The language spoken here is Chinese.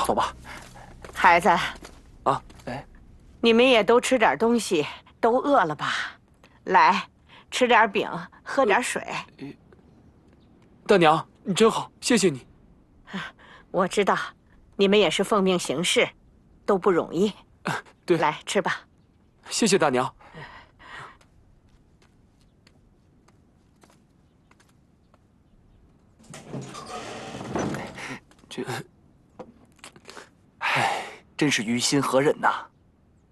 走吧。 孩子， 啊，哎， 你们也都吃点东西，都饿了吧？来，吃点饼，喝点水。 大娘，你真好，谢谢你。 我知道，你们也是奉命行事，都不容易。 对， 来吃吧。 谢谢大娘。这，唉，真是于心何忍呐！